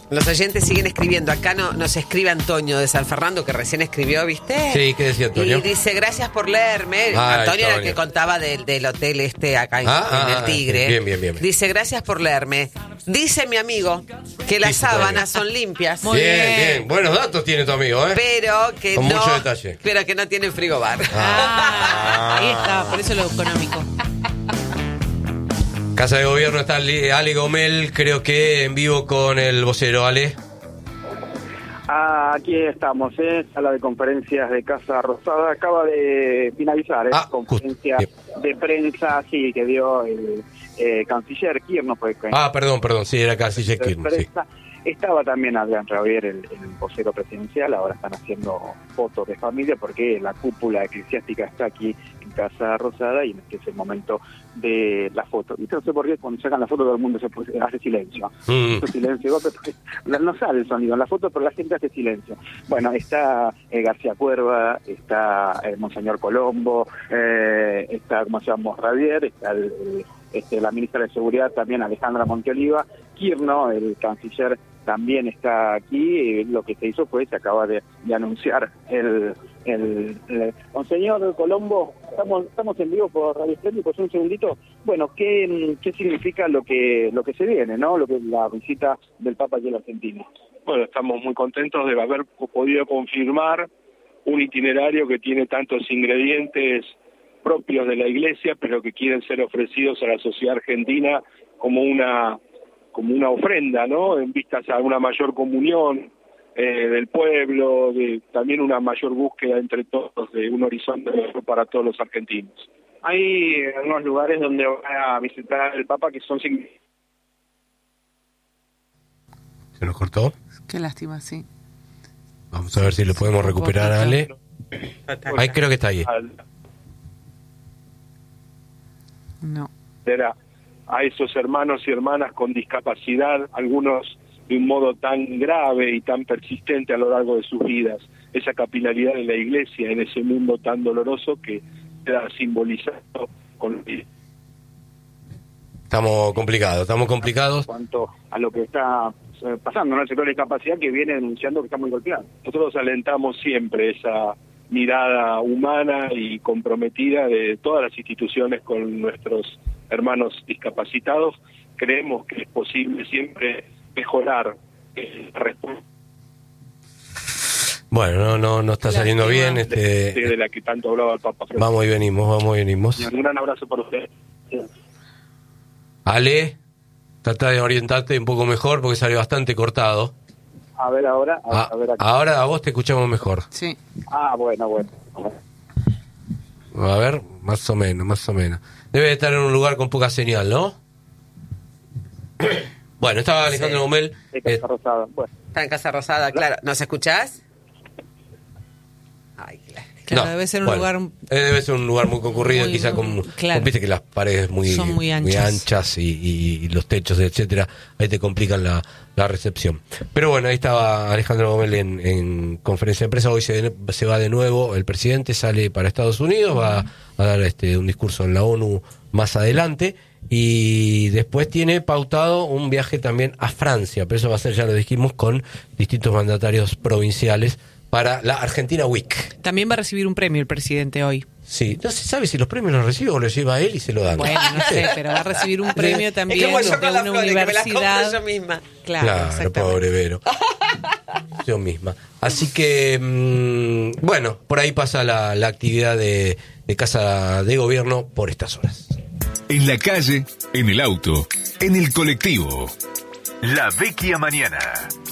Los oyentes siguen escribiendo. Acá nos escribe Antonio de San Fernando, que recién escribió, ¿viste? Sí, ¿qué decía Antonio? Y dice, gracias por leerme. Antonio era el que contaba del hotel acá en el Tigre. Bien. Dice, gracias por leerme. Dice mi amigo que las sábanas son limpias. Muy bien. Buenos datos tiene tu amigo, ¿eh? Pero que con no, mucho detalle. Pero que no tiene frigobar. Ahí está, por eso lo económico. Casa de Gobierno está Ale Gomel, creo que en vivo con el vocero. Ale. Aquí estamos, sala de conferencias de Casa Rosada. Acaba de finalizar conferencia de prensa, sí, que dio el canciller Kirchner. Perdón, sí, era canciller Kirchner, sí. Estaba también Adrián Rabier, el vocero presidencial. Ahora están haciendo fotos de familia porque la cúpula eclesiástica está aquí en Casa Rosada y este es el momento de la foto. Y no sé por qué cuando sacan la foto todo el mundo hace silencio. Silencio, porque no sale el sonido en la foto, pero la gente hace silencio. Bueno, está García Cuerva, está Monseñor Colombo, está, ¿cómo se llama? Rabier, está la ministra de Seguridad también, Alejandra Monteoliva. Kirchner, el canciller, también está aquí. Lo que se hizo fue, se acaba de anunciar el Monseñor Colombo, estamos en vivo por Radio Esplendid, pues un segundito. Bueno, ¿qué significa lo que se viene, ¿no? Lo que es la visita del Papa aquí a la Argentina. Bueno, estamos muy contentos de haber podido confirmar un itinerario que tiene tantos ingredientes propios de la Iglesia, pero que quieren ser ofrecidos a la sociedad argentina como una ofrenda, ¿no? En vistas a una mayor comunión del pueblo, de también una mayor búsqueda entre todos de un horizonte mejor para todos los argentinos. Hay algunos lugares donde va a visitar el Papa que son significativos. ¿Se nos cortó? Qué lástima, sí. Vamos a ver si lo podemos recuperar, Ale. Ahí creo que está ahí. No. Era a esos hermanos y hermanas con discapacidad, algunos de un modo tan grave y tan persistente a lo largo de sus vidas, esa capilaridad de la Iglesia en ese mundo tan doloroso que queda simbolizado con... Estamos complicados. En cuanto a lo que está pasando en el sector de discapacidad, que viene denunciando que está muy golpeado. Nosotros alentamos siempre esa mirada humana y comprometida de todas las instituciones con nuestros hermanos discapacitados. Creemos que es posible siempre mejorar la respuesta. Bueno, no está saliendo bien. De la que tanto hablaba el Papa Francisco. Vamos y venimos. Un gran abrazo para usted. Ale, trata de orientarte un poco mejor porque sale bastante cortado. A ver ahora. Ahora a vos te escuchamos mejor. Sí. Bueno. A ver, más o menos. Debe de estar en un lugar con poca señal, ¿no? Bueno, estaba Alejandro Gomel. Casa Rosada. Bueno. Está en Casa Rosada, claro. ¿Nos escuchás? Ay, claro. Claro, debe ser un lugar... Debe ser un lugar muy concurrido, quizá claro. Viste que las paredes son muy anchas y los techos, etcétera, ahí te complican la recepción. Pero bueno, ahí estaba Alejandro Gomel en conferencia de prensa. Hoy se va de nuevo, el presidente sale para Estados Unidos, va a dar un discurso en la ONU más adelante, y después tiene pautado un viaje también a Francia, pero eso va a ser, ya lo dijimos, con distintos mandatarios provinciales para la Argentina Week. También va a recibir un premio el presidente hoy. Sí, no se sabe si los premios los recibe o los lleva él y se lo dan. Bueno, no sé, pero va a recibir un premio también de una universidad. Yo misma. Claro, pobre Vero. Yo misma. Así que, bueno, por ahí pasa la actividad de Casa de Gobierno por estas horas. En la calle, en el auto, en el colectivo. La Vecchia Mañana.